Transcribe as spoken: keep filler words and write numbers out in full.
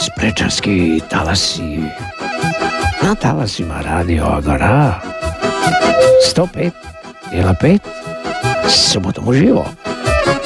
Sprečarski talasi na talasima Radio Agora sto pet zarez pet subotom uživo.